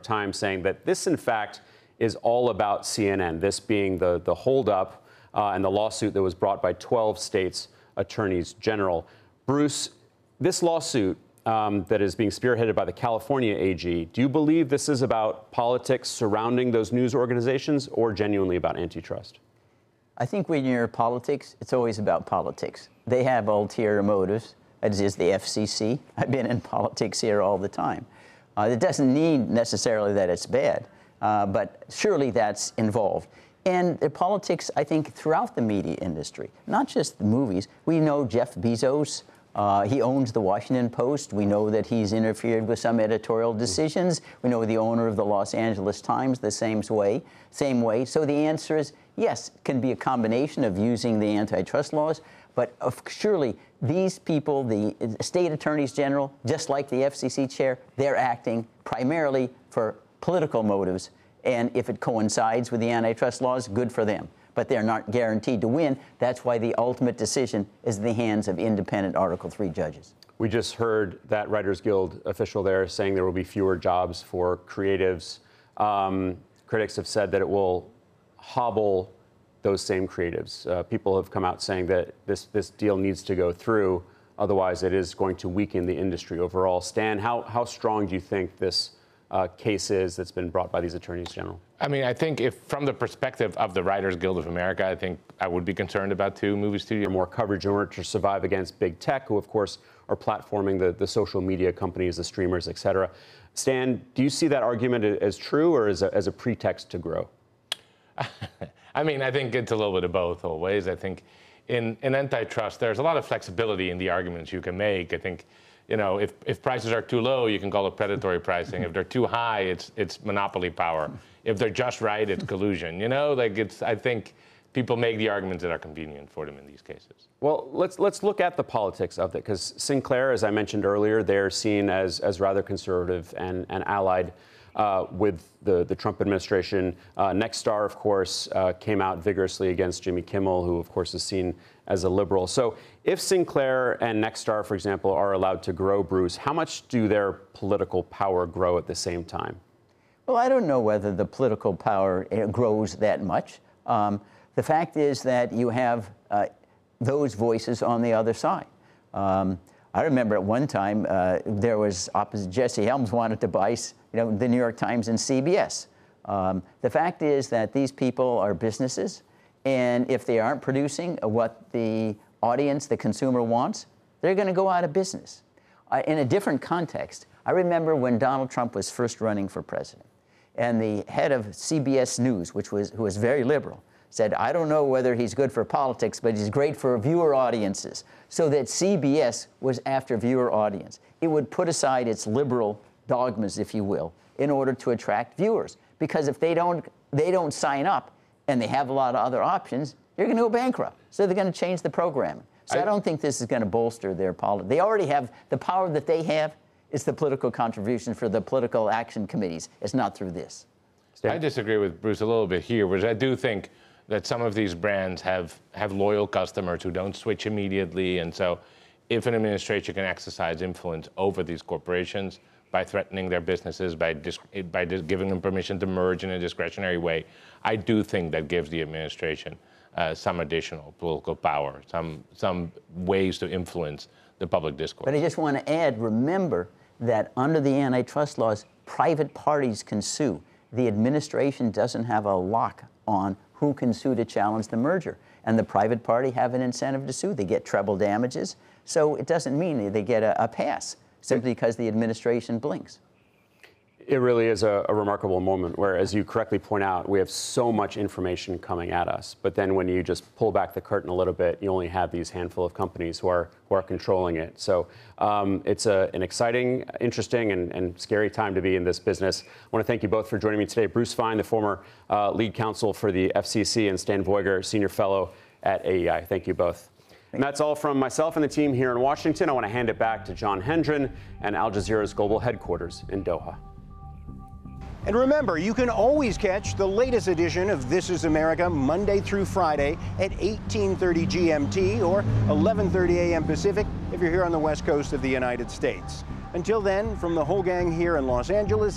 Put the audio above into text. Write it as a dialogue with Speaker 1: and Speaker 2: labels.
Speaker 1: York Times, saying that this, in fact, is all about CNN, this being the holdup and the lawsuit that was brought by 12 states' attorneys general. Bruce, this lawsuit that is being spearheaded by the California AG, do you believe this is about politics surrounding those news organizations or genuinely about antitrust?
Speaker 2: I think when you're politics, it's always about politics. They have ulterior motives, as is the FCC. I've been in politics here all the time. It doesn't mean necessarily that it's bad, but surely that's involved. And the politics, I think, throughout the media industry, not just the movies. We know Jeff Bezos, he owns the Washington Post. We know that he's interfered with some editorial decisions. We know the owner of the Los Angeles Times the same way. So the answer is yes, it can be a combination of using the antitrust laws, but surely these people, the state attorneys general, just like the FCC chair, they're acting primarily for political motives. And if it coincides with the antitrust laws, good for them. But they're not guaranteed to win. That's why the ultimate decision is in the hands of independent Article III judges.
Speaker 1: We just heard that Writers Guild official there saying there will be fewer jobs for creatives. Critics have said that it will hobble those same creatives. People have come out saying that this deal needs to go through. Otherwise, it is going to weaken the industry overall. Stan, how strong do you think this case is that's been brought by these attorneys general?
Speaker 3: I mean, I think if from the perspective of the Writers Guild of America, I think I would be concerned about two movie studios.
Speaker 1: More coverage in order to survive against big tech, who, of course, are platforming the social media companies, the streamers, et cetera. Stan, do you see that argument as true or as a pretext to grow?
Speaker 3: I mean, I think it's a little bit of both always. I think in antitrust, there's a lot of flexibility in the arguments you can make. I think, you know, if prices are too low, you can call it predatory pricing. If they're too high, it's monopoly power. If they're just right, it's collusion. You know, like I think people make the arguments that are convenient for them in these cases.
Speaker 1: Well, let's look at the politics of it, because Sinclair, as I mentioned earlier, they're seen as rather conservative and allied with the Trump administration. Nexstar, of course, came out vigorously against Jimmy Kimmel, who, of course, is seen as a liberal. So if Sinclair and Nexstar, for example, are allowed to grow, Bruce, how much do their political power grow at the same time?
Speaker 2: Well, I don't know whether the political power grows that much. The fact is that you have those voices on the other side. I remember at one time there was Jesse Helms wanted to buy, the New York Times and CBS. The fact is that these people are businesses, and if they aren't producing what the audience, the consumer wants, they're going to go out of business. In a different context, I remember when Donald Trump was first running for president, and the head of CBS News, who was very liberal, said, I don't know whether he's good for politics, but he's great for viewer audiences. So that CBS was after viewer audience. It would put aside its liberal dogmas, if you will, in order to attract viewers. Because if they don't sign up and they have a lot of other options, they're going to go bankrupt. So they're going to change the programming. So I don't think this is going to bolster their politics. They already have the power that they have is the political contribution for the political action committees. It's not through this.
Speaker 3: I disagree with Bruce a little bit here, which I do think that some of these brands have loyal customers who don't switch immediately. And so if an administration can exercise influence over these corporations by threatening their businesses, by giving them permission to merge in a discretionary way, I do think that gives the administration some additional political power, some ways to influence the public discourse.
Speaker 2: But I just want to add, remember that under the antitrust laws, private parties can sue. The administration doesn't have a lock on who can sue to challenge the merger. And the private party have an incentive to sue. They get treble damages. So it doesn't mean they get a pass simply because the administration blinks.
Speaker 1: It really is a remarkable moment where, as you correctly point out, we have so much information coming at us. But then when you just pull back the curtain a little bit, you only have these handful of companies who are controlling it. So it's an exciting, interesting, and scary time to be in this business. I want to thank you both for joining me today. Bruce Fein, the former lead counsel for the FCC, and Stan Voiger, senior fellow at AEI. Thank you both. And that's all from myself and the team here in Washington. I want to hand it back to John Hendren and Al Jazeera's global headquarters in Doha.
Speaker 4: And remember, you can always catch the latest edition of This Is America Monday through Friday at 18:30 GMT or 11:30 a.m. Pacific if you're here on the west coast of the United States. Until then, from the whole gang here in Los Angeles,